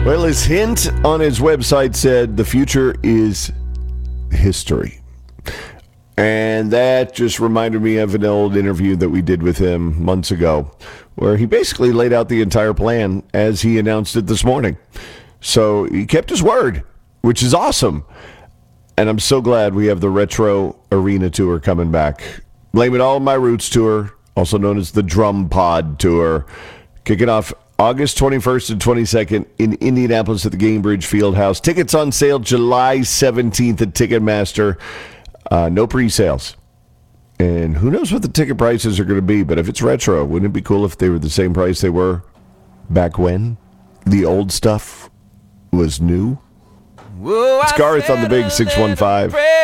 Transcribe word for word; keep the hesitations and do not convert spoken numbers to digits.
Well, his hint on his website said the future is history. And that just reminded me of an old interview that we did with him months ago, where he basically laid out the entire plan as he announced it this morning. So he kept his word, which is awesome. And I'm so glad we have the Retro Arena Tour coming back. Blame It All on My Roots Tour, also known as the Drum Pod Tour, kicking off August twenty-first and twenty-second in Indianapolis at the Gainbridge Fieldhouse. Tickets on sale July seventeenth at Ticketmaster. Uh, no pre-sales. And who knows what the ticket prices are going to be, but if it's retro, wouldn't it be cool if they were the same price they were back when the old stuff was new? Whoa, it's Garth on the Big six one five.